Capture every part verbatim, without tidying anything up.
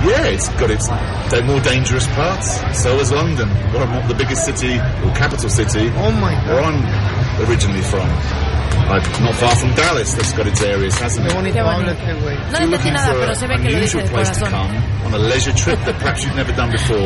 Yeah, it's got its more dangerous parts. So has London, where I'm not the biggest city or capital city. Oh my God. Where I'm originally from. Like, not far from Dallas, that's got its areas, hasn't it? Qué bonito habla este güey. No le entendí nada, pero se ve que lo dice de corazón. On a leisure trip that perhaps you've never done before.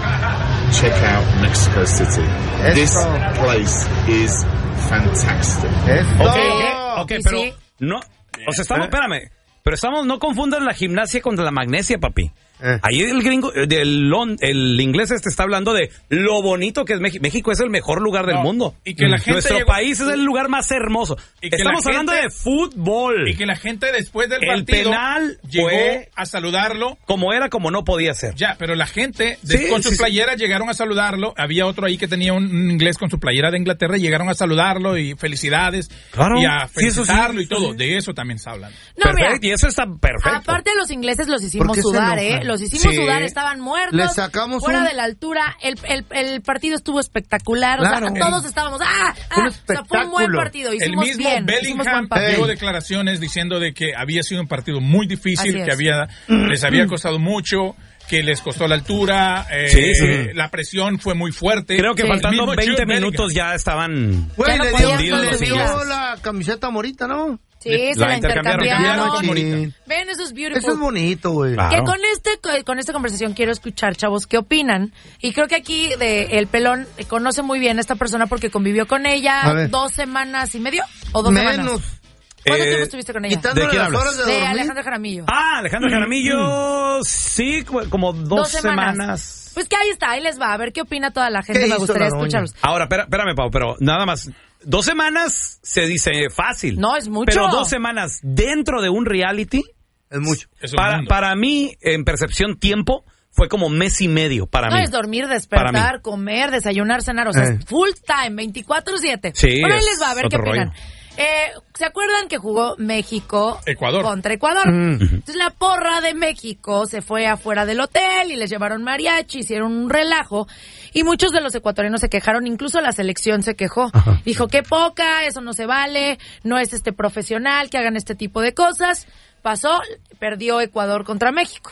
Check out Mexico City. Eso. This place is fantastic. Eso. Ok, ok, okay, pero sí. no, o sea, estamos, espérame, pero estamos, no confundan la gimnasia con la magnesia, papi. Eh. Ahí el gringo, el, el inglés este está hablando de lo bonito que es México. México es el mejor lugar del No, mundo. y que la gente Nuestro llegó- país es el lugar más hermoso. Y que Estamos la hablando gente- de fútbol. Y que la gente después del El partido penal llegó fue- a saludarlo. Como era, como no podía ser. Ya, pero la gente de- Sí, con sus sí, sí. playeras llegaron a saludarlo. Había otro ahí que tenía un, un inglés con su playera de Inglaterra y llegaron a saludarlo y felicidades. Claro. Y a Sí, eso sí. felicitarlo y todo. De eso también se hablan. No, mira, Perfecto, y eso está perfecto. aparte los ingleses los ¿Por hicimos qué se sudar, enojan? ¿eh? Los hicimos Sí. sudar, estaban muertos. Le sacamos fuera un- de la altura. El, el, el partido estuvo espectacular. Claro. O sea, todos estábamos. ¡Ah! Fue un ah! O sea, fue un buen espectáculo. partido. El Hicimos mismo bien. Hicimos Bellingham buen partido. dio Ey. declaraciones diciendo de que había sido un partido muy difícil, Así que es. había les había costado mucho, que les costó la altura, eh, Sí, sí. la presión fue muy fuerte. Creo que Sí. faltando Mismo veinte Jude minutos ya estaban... Güey, Ya no le podían dio, con le los dio ingleses. la camiseta morita, ¿no? Sí, se La la intercambiaron. intercambiaron. Con Morita. Sí. Ven, eso es beautiful. Eso es bonito, güey. Claro. Que con este con esta conversación quiero escuchar, chavos, qué opinan. Y creo que aquí de el pelón conoce muy bien a esta persona porque convivió con A ella ver. dos semanas y medio o dos Menos. semanas. ¿Cuánto Eh, tiempo estuviste con ella? Quitándole ¿De quién las hablas? horas de, De dormir. Alejandra Jaramillo. Ah, Alejandro Jaramillo, sí, como, como dos, semanas. Pues que ahí está, ahí les va. A ver qué opina toda la gente. ¿Qué Me hizo gustaría la doña? escucharlos. Ahora, espera, espérame, Pau, pero nada más. Dos semanas se dice fácil. No, es mucho. Pero dos semanas dentro de un reality, Es mucho. Es un para, mundo. para mí, en percepción tiempo, fue como mes y medio para No mí. es dormir, Para despertar, mí. comer, desayunar, cenar. O sea, Eh. es full time, veinticuatro siete. Sí, Bueno, ahí es les va, a ver qué otro opinan. rollo. Eh, ¿Se acuerdan que jugó México Ecuador. contra Ecuador? Mm. Entonces la porra de México se fue afuera del hotel y les llevaron mariachi, hicieron un relajo y muchos de los ecuatorianos se quejaron, incluso la selección se quejó. Ajá. Dijo, qué poca, eso no se vale, no es este profesional que hagan este tipo de cosas. Pasó, perdió Ecuador contra México.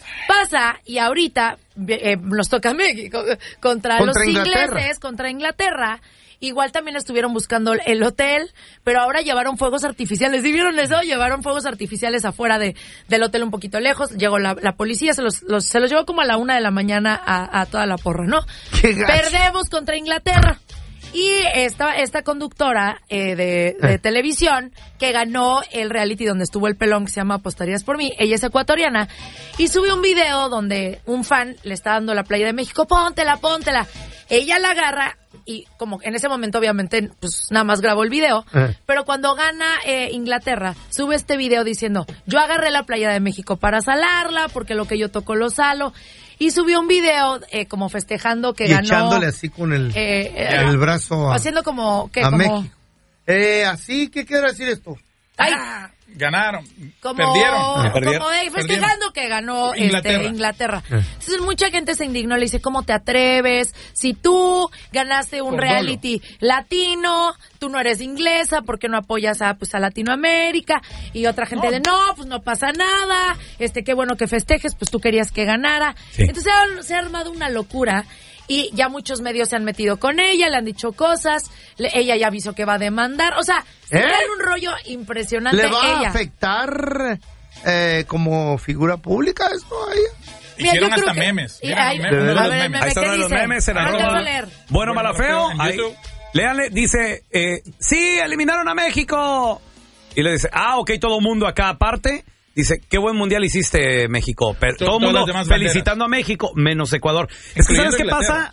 Pasa y ahorita eh, nos toca México contra, Contra los Inglaterra. ingleses, contra Inglaterra. Igual también estuvieron buscando el hotel, pero ahora llevaron fuegos artificiales. ¿Sí vieron eso? Llevaron fuegos artificiales afuera de, del hotel un poquito lejos. Llegó la, la policía, se los, los, se los llevó como a la una de la mañana a, a toda la porra, ¿no? Qué gacho. Perdemos contra Inglaterra. Y esta, esta conductora eh, de, de Eh. televisión que ganó el reality donde estuvo el pelón, que se llama Apostarías por mí, ella es ecuatoriana, y subió un video donde un fan le está dando la playa de México, póntela, póntela. Ella la agarra y como en ese momento obviamente pues nada más grabó el video, Eh. pero cuando gana eh, Inglaterra, sube este video diciendo, yo agarré la playa de México para salarla, porque lo que yo toco lo salo. Y subió un video eh, como festejando que Y ganó. echándole así con el, eh, eh, el brazo a, haciendo como que a como, México. Eh, así, ¿qué quiere decir esto? ay, Ganaron, como, perdieron. Perdieron. como de festejando que ganó Inglaterra. este, Inglaterra. Eh. Entonces mucha gente se indignó, le dice, ¿cómo te atreves? Si tú ganaste un Por reality latino, tú no eres inglesa, ¿por qué no apoyas a pues a Latinoamérica? Y otra gente No. de, no, pues no pasa nada, este qué bueno que festejes, pues tú querías que ganara. Sí. Entonces se ha, se ha armado una locura. Y ya muchos medios se han metido con ella, le han dicho cosas, le- ella ya avisó que va a demandar, o sea, se ¿Eh? trae un rollo impresionante ¿Le va ella. a afectar eh, como figura pública esto a ella? Mira, Hicieron yo creo hasta que- memes. y ¿Vieron hay- los memes? Uno de a los ver, memes. me- Ahí está ¿qué uno de los dice? memes en Ah, arroba. alcanzo a leer. Bueno, malo feo. En Ahí, YouTube. léanle, dice, eh, sí, eliminaron a México. Y le dice, ah, ok, todo mundo acá aparte. Dice, qué buen mundial hiciste, México. Pero To- todo el todas mundo las demás felicitando a México, menos Ecuador. Es que, Incluyendo ¿sabes qué Inglaterra. pasa?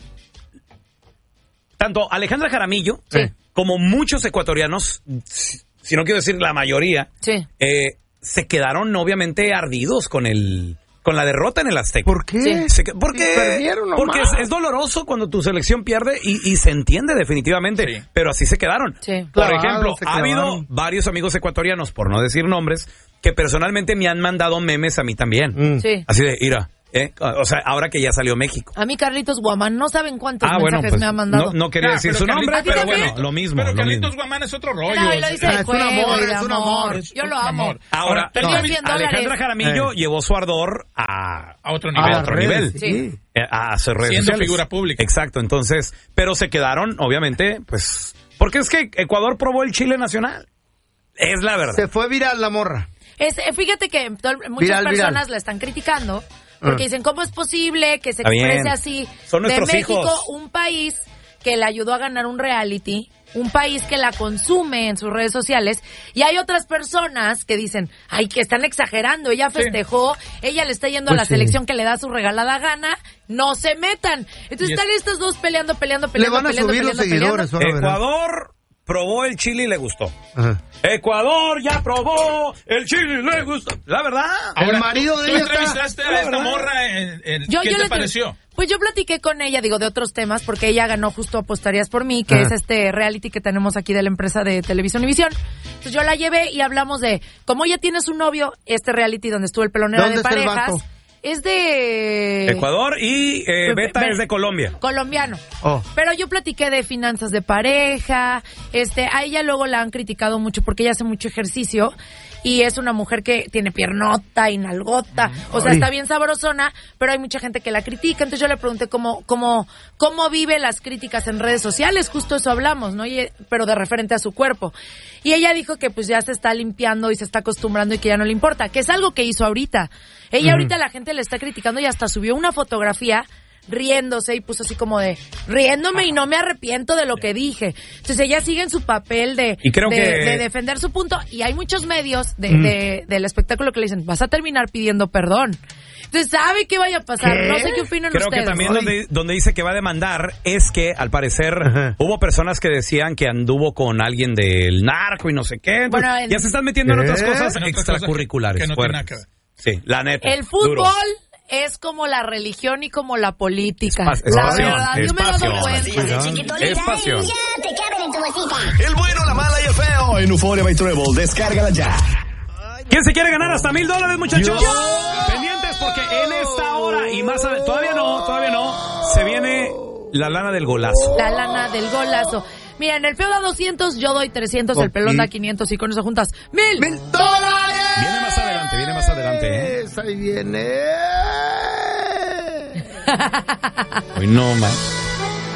Tanto Alejandra Jaramillo, Sí. como muchos ecuatorianos, si si no quiero decir la mayoría, Sí. eh, se quedaron obviamente ardidos con el con la derrota en el Azteca. ¿Por qué? Sí. Se que- porque Sí, perdieron nomás. porque es, es doloroso cuando tu selección pierde y, y se entiende definitivamente, Sí. pero así se quedaron. Sí. Por Clavados, ejemplo, se ha habido clavaron. varios amigos ecuatorianos, por no decir nombres, que personalmente me han mandado memes a mí también. Mm. Sí. Así de, mira, ¿Eh? O sea, ahora que ya salió México. A mí Carlitos Guamán, no saben cuántos Ah, mensajes bueno, pues, me ha mandado. no, no quería Ah, decir pero su Carlitos- nombre, ¿A ti pero también? bueno, lo mismo. Pero lo Carlitos mismo. Guamán es otro rollo. No, y lo dice Ah, de es un juego amor, y de es un amor. amor. Yo lo Es un amo. amor. Ahora, Perdió no, cien dólares. Alejandra Jaramillo Eh. llevó su ardor a, A otro A nivel. las otro redes, nivel. sí. eh, a sus redes Siendo sociales. figura pública. Exacto, entonces, pero se quedaron, obviamente, pues, porque es que Ecuador probó el chile nacional. Es la verdad. Se fue viral la morra. Es, eh, fíjate que to- muchas Viral, personas viral. la están criticando porque Ah. dicen, ¿cómo es posible que se Está bien. exprese así Son de nuestros México, hijos. un país que le ayudó a ganar un reality, un país que la consume en sus redes sociales, y hay otras personas que dicen, ay, que están exagerando, ella festejó, ella le está yendo a Pues la sí. selección que le da su regalada gana, no se metan. Entonces Y es- están estos dos peleando, peleando, Le peleando, van a peleando, subir los peleando, seguidores. ahora verás. Ecuador probó el chile y le gustó. Ajá. Ecuador ya probó el chile y le gustó. La verdad. El marido de ¿tú ella entrevistaste está- a esta morra? En, en- Yo- ¿Qué yo te le- pareció? Pues yo platiqué con ella, digo, de otros temas, porque ella ganó justo Apostarías por mí, que Ajá. es este reality que tenemos aquí de la empresa de Televisión Univisión. Entonces yo la llevé y hablamos de cómo ella tiene su novio, este reality donde estuvo el pelón era de ¿Dónde está el parejas. vato? Es de... Ecuador y eh, Be- Beta be- es de Colombia. Colombiano. Oh. Pero yo platiqué de finanzas de pareja, este, a ella luego la han criticado mucho porque ella hace mucho ejercicio y es una mujer que tiene piernota y nalgota, o sea, Ay. está bien sabrosona, pero hay mucha gente que la critica, entonces yo le pregunté cómo, cómo, cómo vive las críticas en redes sociales, justo eso hablamos, ¿no? Y, pero de referente a su cuerpo. Y ella dijo que pues ya se está limpiando y se está acostumbrando y que ya no le importa, que es algo que hizo ahorita. Ella ahorita la gente le está criticando y hasta subió una fotografía riéndose y puso así como de riéndome y no me arrepiento de lo que dije. Entonces ella sigue en su papel de, Y creo de, que- de defender su punto y hay muchos medios de, de- del espectáculo que le dicen vas a terminar pidiendo perdón. Entonces sabe qué vaya a pasar. ¿Qué? No sé qué opinan Creo ustedes. que también Ay. donde, donde dice que va a demandar es que al parecer Ajá. hubo personas que decían que anduvo con alguien del narco y no sé qué. Entonces, Bueno, el- ya se están metiendo en ¿Qué? otras cosas En otras extracurriculares. cosas que no tienen fuertes. nada Sí, la neta. El fútbol duro. es como la religión y como la política. Es pas- es la pasión, verdad, es yo me he dado pasión. cuenta. Es pasión. te caben en tu bolsita. El bueno, la mala y el feo en Euphoria by Treble. Descárgala ya. ¿Quién se quiere ganar hasta mil dólares, muchachos? Pendientes porque en esta hora y más adelante, todavía no, todavía no, se viene la lana del golazo. La lana del golazo. Mira, en el feo da doscientos, yo doy trescientos, el pelón da quinientos y con eso juntas mil, ¡Mil dólares! Viene más adelante, viene más adelante, ¿eh? Ahí viene. Hoy no más.